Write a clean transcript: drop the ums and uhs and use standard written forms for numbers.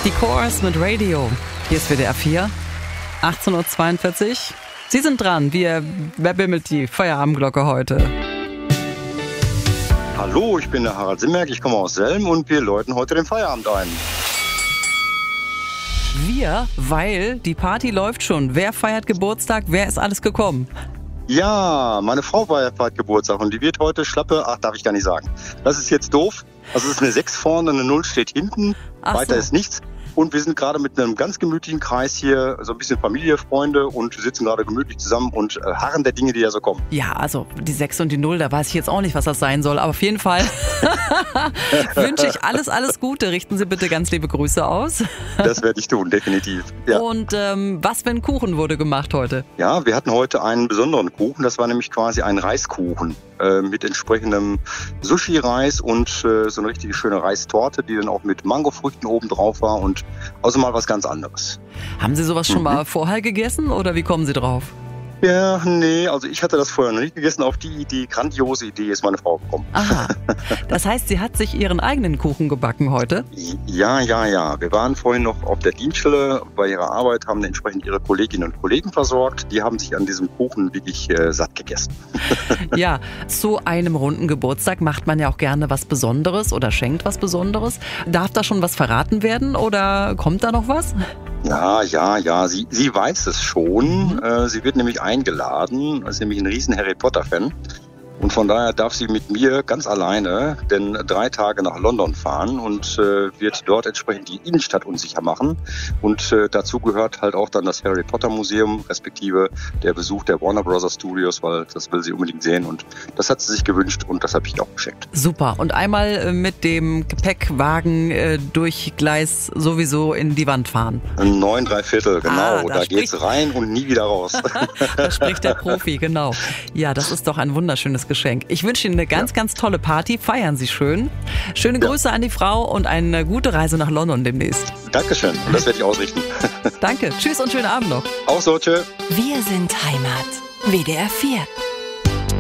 Die Chorus mit Radio. Hier ist WDR 4, 18.42 Uhr. Sie sind dran. Wer bimmelt die Feierabendglocke heute? Hallo, ich bin der Harald Simmerk, ich komme aus Selm und wir läuten heute den Feierabend ein. Wir, weil die Party läuft schon. Wer feiert Geburtstag? Wer ist alles gekommen? Ja, meine Frau feiert Geburtstag und die wird heute schlappe, darf ich gar nicht sagen. Das ist jetzt doof. Also es ist eine 6 vorne, eine 0 steht hinten, weiter ist nichts. Und wir sind gerade mit einem ganz gemütlichen Kreis hier, so ein bisschen Familie, Freunde und wir sitzen gerade gemütlich zusammen und harren der Dinge, die ja so kommen. Ja, also die 6 und die 0, da weiß ich jetzt auch nicht, was das sein soll. Aber auf jeden Fall wünsche ich alles Gute. Richten Sie bitte ganz liebe Grüße aus. Das werde ich tun, definitiv. Ja. Und was für ein Kuchen wurde gemacht heute? Ja, wir hatten heute einen besonderen Kuchen. Das war nämlich quasi ein Reiskuchen mit entsprechendem Sushi-Reis und so eine richtig schöne Reistorte, die dann auch mit Mangofrüchten oben drauf war und also mal was ganz anderes. Haben Sie sowas schon mal vorher gegessen oder wie kommen Sie drauf? Ja, nee, also ich hatte das vorher noch nicht gegessen. Auf die grandiose Idee ist meine Frau gekommen. Aha, das heißt, sie hat sich ihren eigenen Kuchen gebacken heute? Ja. Wir waren vorhin noch auf der Dienststelle bei ihrer Arbeit, haben entsprechend ihre Kolleginnen und Kollegen versorgt. Die haben sich an diesem Kuchen wirklich satt gegessen. Ja, zu einem runden Geburtstag macht man ja auch gerne was Besonderes oder schenkt was Besonderes. Darf da schon was verraten werden oder kommt da noch was? Ja, sie weiß es schon. Sie wird nämlich eingeladen, ist nämlich ein riesen Harry Potter-Fan. Und von daher darf sie mit mir ganz alleine denn 3 Tage nach London fahren und wird dort entsprechend die Innenstadt unsicher machen. Und dazu gehört halt auch dann das Harry Potter Museum, respektive der Besuch der Warner Bros. Studios, weil das will sie unbedingt sehen. Und das hat sie sich gewünscht und das habe ich ihr auch geschenkt. Super. Und einmal mit dem Gepäckwagen durch Gleis sowieso in die Wand fahren. 9 3/4, genau. Da geht's rein und nie wieder raus. Da spricht der Profi, genau. Ja, das ist doch ein wunderschönes Geschenk. Ich wünsche Ihnen eine ganz tolle Party. Feiern Sie schön. Schöne Grüße an die Frau und eine gute Reise nach London demnächst. Dankeschön. Und das werde ich ausrichten. Danke. Tschüss und schönen Abend noch. Auch so. Tschö. Wir sind Heimat. WDR 4.